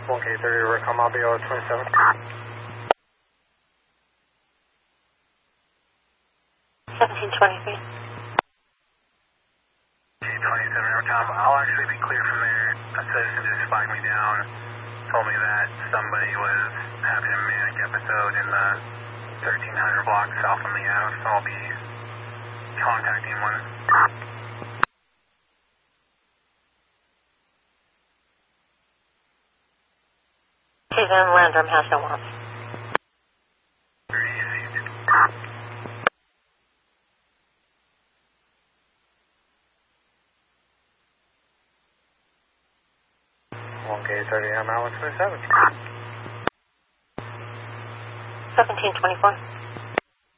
1K30, Recon Mobile 27. 1723. 27, Recon, I'll actually be clear from there. A citizen just flagged me down, told me that somebody was having a manic episode in the 1300 block south of the Ave, so I'll be contacting one. He's in Landrum, has no one. Very easy. 1K30, I'm Alex 27. 1724.